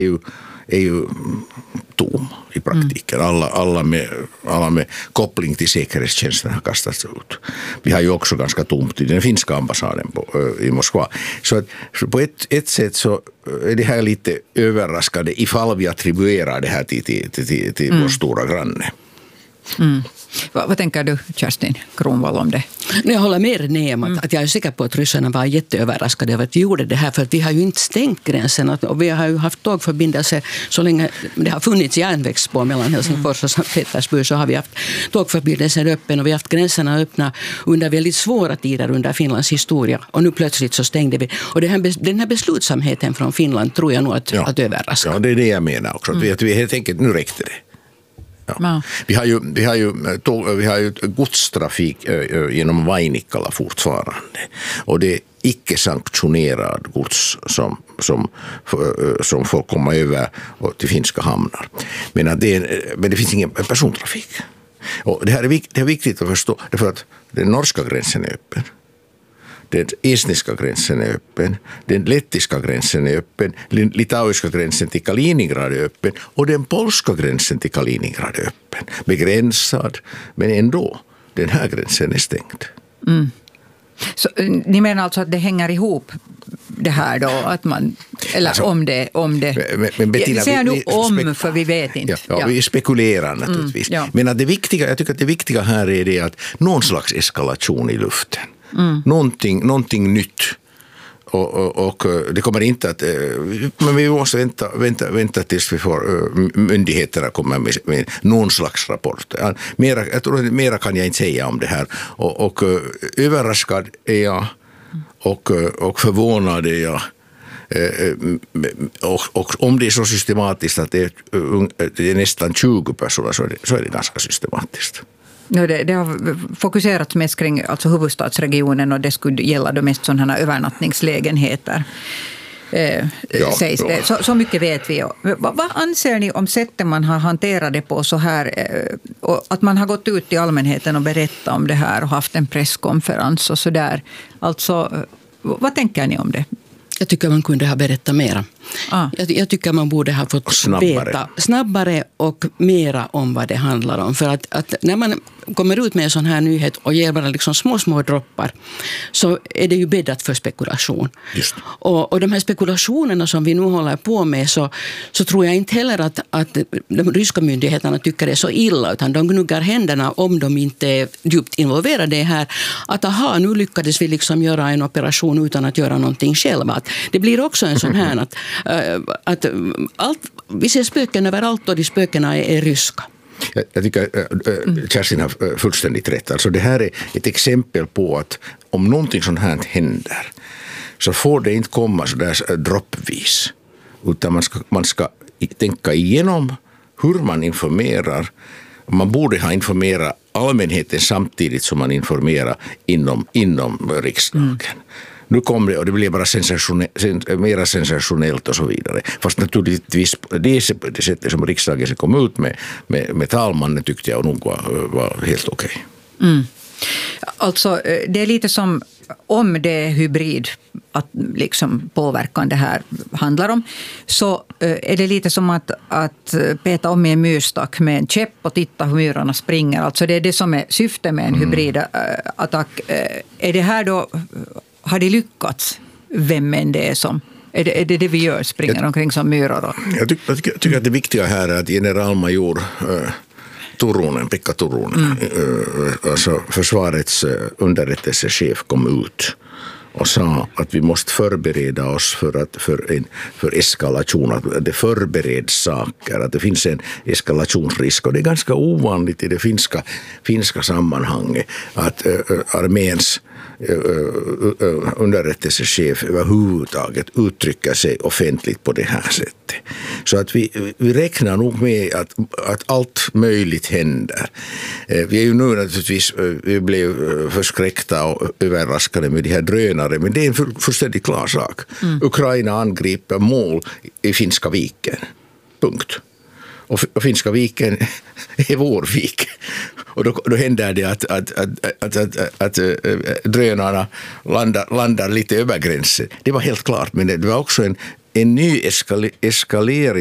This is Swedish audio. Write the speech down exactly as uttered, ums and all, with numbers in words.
är ju, är ju tom i praktiken. Mm. Alla, alla, med, alla med koppling till säkerhetstjänsten har kastats ut. Vi har ju också ganska tomt i den finska ambassaden på, i Moskva. Så, att, så på ett, ett sätt så är det här lite överraskande ifall vi attribuerar det här till, till, till, till mm. vår stora granne. Mm. Vad, vad tänker du, Kerstin Kronvall, om det? Jag håller med René om att, mm. att jag är säker på att ryssarna var jätteöverraskade över att vi gjorde det här, för att vi har ju inte stängt gränsen och vi har ju haft tågförbindelser så länge det har funnits järnvägsspår mellan Helsingfors och Sankt Petersburg, så har vi haft tågförbindelser öppen och vi har haft gränserna öppna under väldigt svåra tider under Finlands historia, och nu plötsligt så stängde vi. Och det här, den här beslutsamheten från Finland tror jag nog att, ja. att överraska. Ja, det är det jag menar också. Mm. Att vi helt enkelt, nu räckte det. Ja. Ja. Vi har ju, vi har ju, vi har ju godstrafik genom Vainikkala fortfarande, och det är icke sanktionerad gods som, som, som får komma över till finska hamnar. Men det, är, men det finns ingen persontrafik. Och det här är, det är viktigt att förstå, därför att den norska gränsen är öppen. Den estniska gränsen är öppen, den lettiska gränsen är öppen, den litauiska gränsen till Kaliningrad är öppen och den polska gränsen till Kaliningrad är öppen. Begränsad, men ändå, den här gränsen är stängd. Mm. Så ni menar alltså att det hänger ihop det här då, att man, eller alltså, om det, om det, men, men Bettina, jag säger nu om, spek- för vi vet inte. Ja, ja, ja. Vi spekulerar naturligtvis. Mm, ja. Men att det viktiga, jag tycker att det viktiga här är det att någon slags eskalation i luften. Mm. Någonting, någonting nytt, och, och, och det kommer inte att, men vi måste vänta, vänta, vänta tills vi får myndigheterna kommer med, med någon slags rapport. Mera, jag tror, mera kan jag inte säga om det här, och, och överraskad är jag och, och förvånad är jag. Och, och om det är så systematiskt att det är, det är nästan tjugo personer, så är det, så är det ganska systematiskt. No, det, det har fokuserats mest kring alltså huvudstadsregionen, och det skulle gälla då mest sådana övernattningslägenheter. Eh, ja, sägs det. Så, så mycket vet vi. Vad, vad anser ni om sättet man har hanterat det på så här? Eh, och att man har gått ut till allmänheten och berättat om det här och haft en presskonferens och så där. Alltså, vad tänker ni om det? Jag tycker man kunde ha berättat mera. Ah. Jag, jag tycker man borde ha fått snabbare. veta snabbare och mera om vad det handlar om. För att, att när man kommer ut med en sån här nyhet och ger bara liksom små, små droppar, så är det ju bäddat för spekulation. Just. Och, och de här spekulationerna som vi nu håller på med, så, så tror jag inte heller att, att de ryska myndigheterna tycker det är så illa, utan de gnuggar händerna om de inte är djupt involverade i det här. Att aha, nu lyckades vi liksom göra en operation utan att göra någonting själva. Att det blir också en sån här att, att allt, vi ser spöken överallt, och de spökena är, är ryska. Jag, jag tycker äh, Kerstin har fullständigt rätt. Alltså det här är ett exempel på att om någonting sånt här händer, så får det inte komma så där droppvis, utan man ska, man ska tänka igenom hur man informerar. Man borde ha informerat allmänheten samtidigt som man informerar inom, inom riksdagen. Mm. Nu kom det, och det blev bara sensationellt, mera sensationellt och så vidare. Fast naturligtvis det sättet som riksdagen kom ut med, med, med talmannen tyckte jag nog var, var helt okej. Okay. Mm. Alltså det är lite som om det är hybrid, att liksom påverkan det här handlar om, så är det lite som att, att peta om i en myrstack med en käpp och titta hur myrarna springer. Alltså det är det som är syftet med en mm. hybridattack. Är det här då, har det lyckats? Vem än det är som... Är det, är det det vi gör, springer jag, omkring som myror? Och... Jag, tycker, jag tycker, tycker att det viktiga här är att generalmajor äh, Turunen, Pekka Turunen, mm. äh, alltså försvarets äh, underrättelsechef, kom ut och sa att vi måste förbereda oss för, att, för, en, för eskalation, att det förbereds saker, att det finns en eskalationsrisk, och det är ganska ovanligt i det finska, finska sammanhanget att äh, arméns underrättelsechef överhuvudtaget uttrycker sig offentligt på det här sättet. Så att vi, vi räknar nog med att, att allt möjligt händer. Vi är ju nu naturligtvis, vi blev förskräckta och överraskade med de här drönare, men det är en fullständigt klar sak. Mm. Ukraina angriper mål i Finska viken. Punkt. Och Finska viken är vår vik. Och då, då händer det att, att, att, att, att, att, att drönarna landar, landar lite över gränsen. Det var helt klart, men det var också en, en ny eskal- eskalering